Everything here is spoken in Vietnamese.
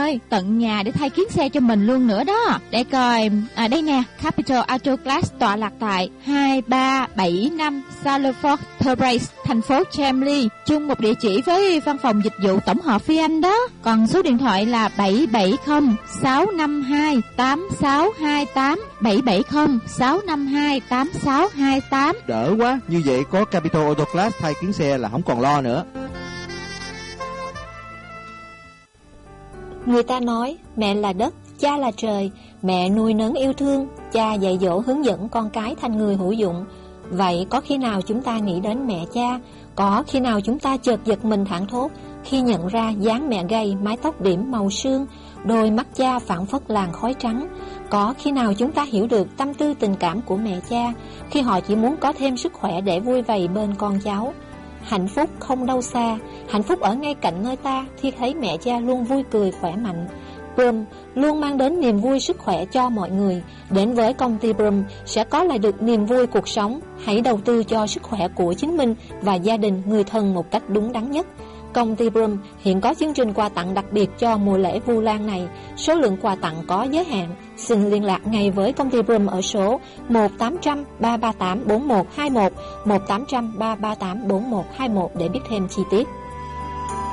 ơi, tận nhà để thay kiến xe cho mình luôn nữa đó. Để coi, đây nè, Capital Auto Glass tọa lạc tại 2375 Salford Terrace, thành phố Chemley, chung một địa chỉ với văn phòng dịch vụ tổng hợp Phi Anh đó. Còn số điện thoại là 770 652 8628, 770 652 8628. Đỡ quá, như vậy có Capital Auto Glass thay kiến xe là không còn lo nữa. Người ta nói mẹ là đất, cha là trời. Mẹ nuôi nấng yêu thương, cha dạy dỗ hướng dẫn con cái thành người hữu dụng. Vậy có khi nào chúng ta nghĩ đến mẹ cha? Có khi nào chúng ta chợt giật mình thảng thốt khi nhận ra dáng mẹ gầy, mái tóc điểm màu sương, đôi mắt cha phảng phất làn khói trắng? Có khi nào chúng ta hiểu được tâm tư tình cảm của mẹ cha khi họ chỉ muốn có thêm sức khỏe để vui vầy bên con cháu? Hạnh phúc không đâu xa, hạnh phúc ở ngay cạnh nơi ta khi thấy mẹ cha luôn vui cười khỏe mạnh. Brum luôn mang đến niềm vui sức khỏe cho mọi người. Đến với công ty Brum sẽ có lại được niềm vui cuộc sống. Hãy đầu tư cho sức khỏe của chính mình và gia đình, người thân một cách đúng đắn nhất. Công ty Brum hiện có chương trình quà tặng đặc biệt cho mùa lễ Vu Lan này. Số lượng quà tặng có giới hạn. Xin liên lạc ngay với công ty Brum ở số 1-800-338-4121, 1-800-338-4121 để biết thêm chi tiết.